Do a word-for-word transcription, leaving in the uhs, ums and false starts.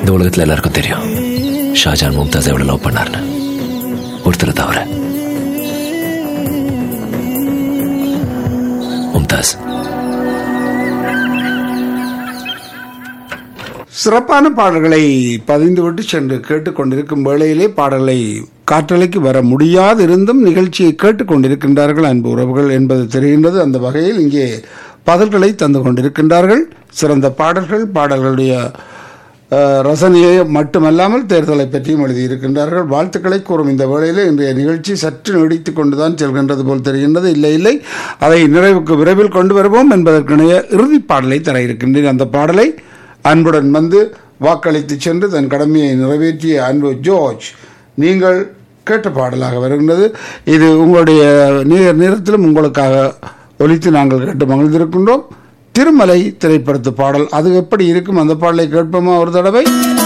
இந்த உலகத்துல எல்லாருக்கும் தெரியும் ஷாஜான் மும்தாஸ் எவ்வளவு லவ் பண்ணார்னு. ஒருத்தர் தவிர. மும்தாஸ். சிறப்பான பாடல்களை பதிந்துவிட்டு சென்று கேட்டுக்கொண்டிருக்கும் வேளையிலே பாடல்களை காற்றலைக்கு வர முடியாது இருந்தும் நிகழ்ச்சியை கேட்டுக்கொண்டிருக்கின்றார்கள் அன்பு உறவுகள் என்பது தெரிகின்றது. அந்த வகையில் இங்கே பதில்களை தந்து கொண்டிருக்கின்றார்கள். சிறந்த பாடல்கள், பாடல்களுடைய ரசனையை மட்டுமல்லாமல் தேர்தலை பற்றியும் எழுதியிருக்கின்றார்கள். வாழ்த்துக்களை கூறும் இந்த வேளையில் இன்றைய நிகழ்ச்சி சற்று நீடித்துக் கொண்டுதான் செல்கின்றது போல் தெரிகின்றது. இல்லை இல்லை அதை நிறைவுக்கு விரைவில் கொண்டு வருவோம் என்பதற்கிணைய இறுதி பாடலை தர இருக்கின்றேன். அந்த பாடலை அன்புடன் வந்து வாக்களித்து சென்று தன் கடமையை நிறைவேற்றிய அன்பு ஜோர்ஜ் நீங்கள் கேட்ட பாடலாக வருகின்றது. இது உங்களுடைய நேர நேரத்திலும் உங்களுக்காக ஒலித்து நாங்கள் கேட்டு மகிழ்ந்திருக்கின்றோம். திருமலை திரைப்படத்து பாடல். அது எப்படி இருக்கும் அந்த பாடலை கேட்போமா ஒரு தடவை?